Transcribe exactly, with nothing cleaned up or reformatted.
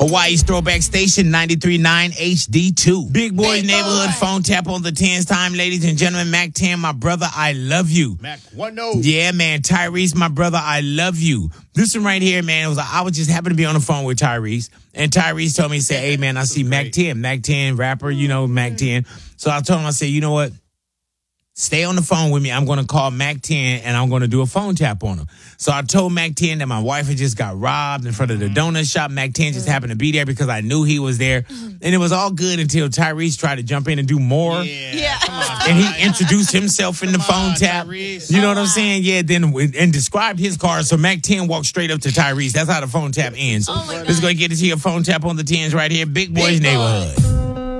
Hawaii's Throwback Station, ninety-three point nine H D two. Big Boy's Neighborhood boy. Phone tap on the tens time, ladies and gentlemen. Mac ten, my brother, I love you. Mac one oh. Yeah, man. Tyrese, my brother, I love you. This one right here, man, it was I was just happened to be on the phone with Tyrese, and Tyrese told me, he said, hey, man, I see Mac ten. Mac ten, rapper, you know, Mac ten. So I told him, I said, you know what? Stay on the phone with me. I'm going to call Mac ten, and I'm going to do a phone tap on him. So I told Mac ten that my wife had just got robbed in front of the donut shop. Mac ten just happened to be there because I knew he was there. And it was all good until Tyrese tried to jump in and do more. Yeah. Yeah. Come on, And he introduced himself in the Come phone on, tap. Tyrese. You know what I'm saying? Yeah, then and described his car. So Mac ten walked straight up to Tyrese. That's how the phone tap ends. Oh my Let's go get into your phone tap on the tens right here. Big Boy's Neighborhood.